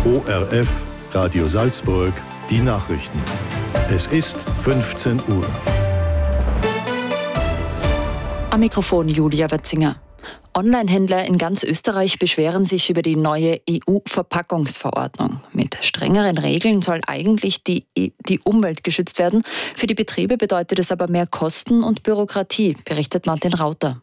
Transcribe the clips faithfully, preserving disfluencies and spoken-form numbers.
O R F, Radio Salzburg, die Nachrichten. Es ist fünfzehn Uhr. Am Mikrofon Julia Wetzinger. Online-Händler in ganz Österreich beschweren sich über die neue E U-Verpackungsverordnung. Mit strengeren Regeln soll eigentlich die, die Umwelt geschützt werden. Für die Betriebe bedeutet es aber mehr Kosten und Bürokratie, berichtet Martin Rauter.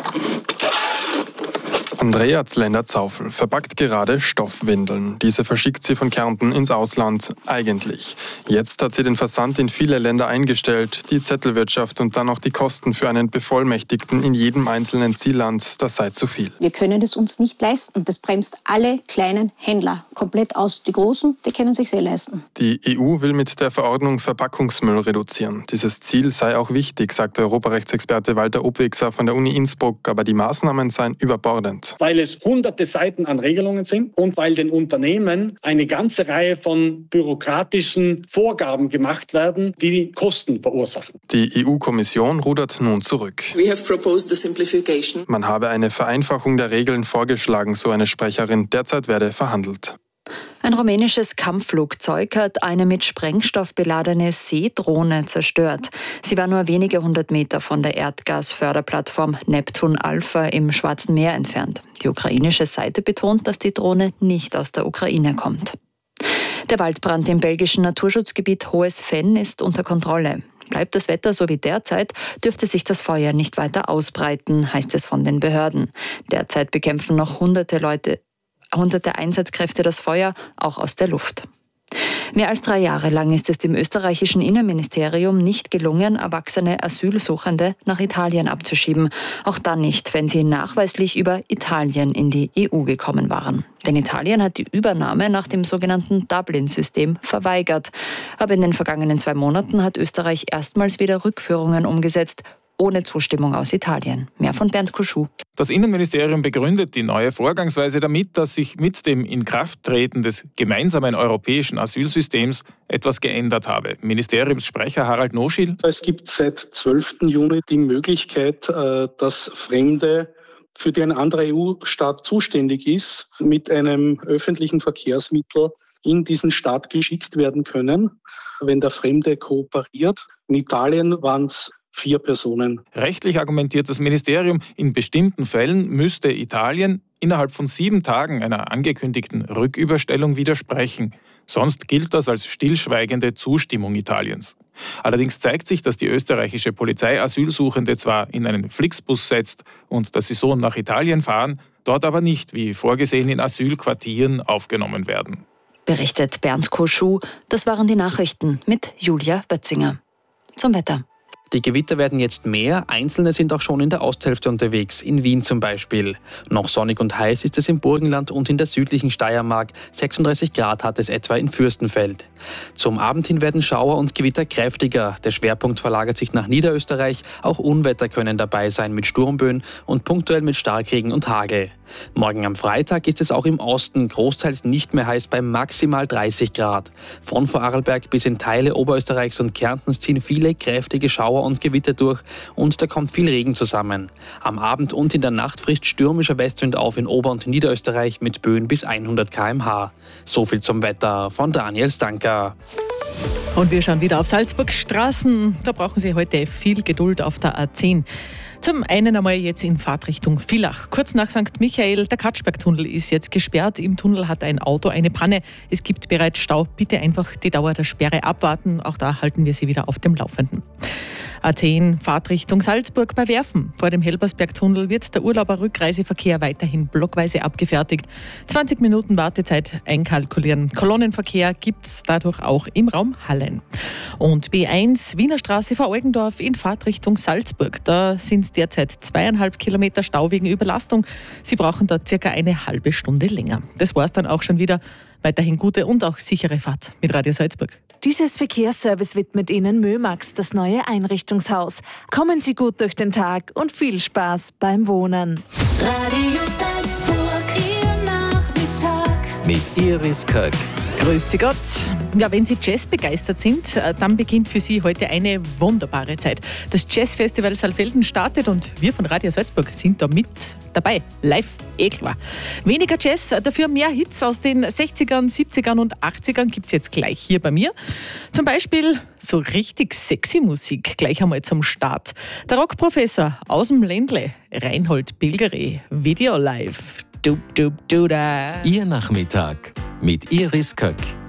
Andrea Zlender-Zaufel verpackt gerade Stoffwindeln. Diese verschickt sie von Kärnten ins Ausland. Eigentlich. Jetzt hat sie den Versand in viele Länder eingestellt. Die Zettelwirtschaft und dann auch die Kosten für einen Bevollmächtigten in jedem einzelnen Zielland, das sei zu viel. Wir können es uns nicht leisten. Das bremst alle kleinen Händler komplett aus. Die Großen, die können sich sehr leisten. Die E U will mit der Verordnung Verpackungsmüll reduzieren. Dieses Ziel sei auch wichtig, sagt der Europarechtsexperte Walter Obwixer von der Uni Innsbruck. Aber die Maßnahmen seien überbordend. Weil es hunderte Seiten an Regelungen sind und weil den Unternehmen eine ganze Reihe von bürokratischen Vorgaben gemacht werden, die Kosten verursachen. Die E U-Kommission rudert nun zurück. We have proposed the simplification. Man habe eine Vereinfachung der Regeln vorgeschlagen, so eine Sprecherin. Derzeit werde verhandelt. Ein rumänisches Kampfflugzeug hat eine mit Sprengstoff beladene Seedrohne zerstört. Sie war nur wenige hundert Meter von der Erdgasförderplattform Neptun Alpha im Schwarzen Meer entfernt. Die ukrainische Seite betont, dass die Drohne nicht aus der Ukraine kommt. Der Waldbrand im belgischen Naturschutzgebiet Hohes Venn ist unter Kontrolle. Bleibt das Wetter so wie derzeit, dürfte sich das Feuer nicht weiter ausbreiten, heißt es von den Behörden. Derzeit bekämpfen noch hunderte Leute hunderte Einsatzkräfte das Feuer, auch aus der Luft. Mehr als drei Jahre lang ist es dem österreichischen Innenministerium nicht gelungen, erwachsene Asylsuchende nach Italien abzuschieben. Auch dann nicht, wenn sie nachweislich über Italien in die E U gekommen waren. Denn Italien hat die Übernahme nach dem sogenannten Dublin-System verweigert. Aber in den vergangenen zwei Monaten hat Österreich erstmals wieder Rückführungen umgesetzt, ohne Zustimmung aus Italien. Mehr von Bernd Kuschou. Das Innenministerium begründet die neue Vorgangsweise damit, dass sich mit dem Inkrafttreten des gemeinsamen europäischen Asylsystems etwas geändert habe. Ministeriumssprecher Harald Noschil. Es gibt seit zwölften Juni die Möglichkeit, dass Fremde, für die ein anderer E U-Staat zuständig ist, mit einem öffentlichen Verkehrsmittel in diesen Staat geschickt werden können, wenn der Fremde kooperiert. In Italien waren es vier Personen. Rechtlich argumentiert das Ministerium, in bestimmten Fällen müsste Italien innerhalb von sieben Tagen einer angekündigten Rücküberstellung widersprechen. Sonst gilt das als stillschweigende Zustimmung Italiens. Allerdings zeigt sich, dass die österreichische Polizei Asylsuchende zwar in einen Flixbus setzt und dass sie so nach Italien fahren, dort aber nicht wie vorgesehen in Asylquartieren aufgenommen werden. Berichtet Bernd Kuschou. Das waren die Nachrichten mit Julia Wetzinger. Zum Wetter. Die Gewitter werden jetzt mehr, einzelne sind auch schon in der Osthälfte unterwegs, in Wien zum Beispiel. Noch sonnig und heiß ist es im Burgenland und in der südlichen Steiermark, sechsunddreißig Grad hat es etwa in Fürstenfeld. Zum Abend hin werden Schauer und Gewitter kräftiger, der Schwerpunkt verlagert sich nach Niederösterreich, auch Unwetter können dabei sein mit Sturmböen und punktuell mit Starkregen und Hagel. Morgen am Freitag ist es auch im Osten großteils nicht mehr heiß bei maximal dreißig Grad. Von Vorarlberg bis in Teile Oberösterreichs und Kärntens ziehen viele kräftige Schauer und Gewitter durch und da kommt viel Regen zusammen. Am Abend und in der Nacht frischt stürmischer Westwind auf in Ober- und Niederösterreich mit Böen bis hundert Kilometer pro Stunde. So viel zum Wetter von Daniel Stanker. Und wir schauen wieder auf Salzburgs Straßen. Da brauchen Sie heute viel Geduld auf der A zehn. Zum einen einmal jetzt in Fahrtrichtung Villach. Kurz nach Sankt Michael, der Katschbergtunnel ist jetzt gesperrt. Im Tunnel hat ein Auto eine Panne. Es gibt bereits Stau. Bitte einfach die Dauer der Sperre abwarten. Auch da halten wir Sie wieder auf dem Laufenden. A zehn Fahrtrichtung Salzburg bei Werfen. Vor dem Helbersbergtunnel wird der Urlauber-Rückreiseverkehr weiterhin blockweise abgefertigt. zwanzig Minuten Wartezeit einkalkulieren. Kolonnenverkehr gibt es dadurch auch im Raum Hallen. Und B eins Wiener Straße vor Eugendorf in Fahrtrichtung Salzburg. Da sind derzeit zweieinhalb Kilometer Stau wegen Überlastung. Sie brauchen da circa eine halbe Stunde länger. Das war's dann auch schon wieder. Weiterhin gute und auch sichere Fahrt mit Radio Salzburg. Dieses Verkehrsservice widmet Ihnen Mömax, das neue Einrichtungshaus. Kommen Sie gut durch den Tag und viel Spaß beim Wohnen. Radio Salzburg, Ihr Nachmittag. Mit Iris Köck. Grüße Gott. Ja, wenn Sie Jazz begeistert sind, dann beginnt für Sie heute eine wunderbare Zeit. Das Jazzfestival Saalfelden startet und wir von Radio Salzburg sind da mit dabei. Live, eh klar. Weniger Jazz, dafür mehr Hits aus den sechzigern, siebzigern und achtzigern gibt es jetzt gleich hier bei mir. Zum Beispiel so richtig sexy Musik, gleich einmal zum Start. Der Rockprofessor aus dem Ländle, Reinhold Bilgeri, Video Live. Du, du, du, da. Ihr Nachmittag mit Iris Köck.